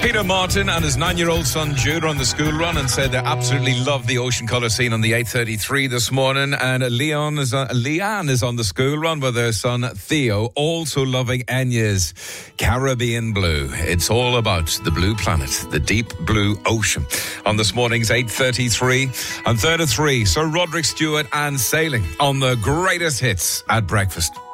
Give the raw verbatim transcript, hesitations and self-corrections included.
Peter Martin and his nine-year-old son Jude are on the school run and said they absolutely love the ocean colour scene on the eight thirty-three this morning. And Leon is on, Leanne is on the school run with her son Theo, also loving Enya's Caribbean Blue. It's all about the blue planet, the deep blue ocean. On this morning's eight thirty-three and thirty-three, Sir Roderick Stewart and Sailing on the greatest hits at breakfast.